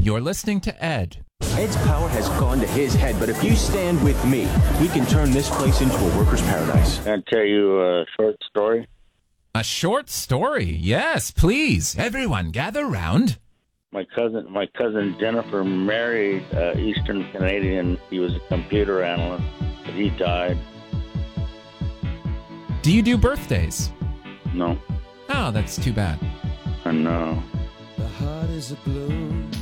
You're listening to Ed. Ed's power has gone to his head, but if you stand with me, we can turn this place into a worker's paradise. Can I tell you a short story? A short story? Yes, please. Everyone, gather round. My cousin Jennifer married Eastern Canadian. He was a computer analyst, but he died. Do you do birthdays? No. Oh, that's too bad. I know. The heart is a blue.